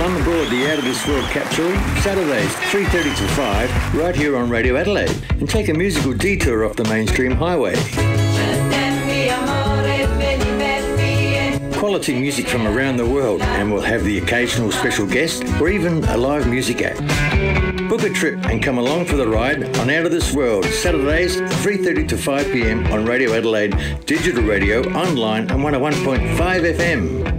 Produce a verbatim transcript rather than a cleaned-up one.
Come aboard the Out of This World capsule, Saturdays three thirty to five, right here on Radio Adelaide, and take a musical detour off the mainstream highway. Quality music from around the world, and we'll have the occasional special guest or even a live music act. Book a trip and come along for the ride on Out of This World, Saturdays three thirty to five p m on Radio Adelaide, digital radio, online and one oh one point five F M.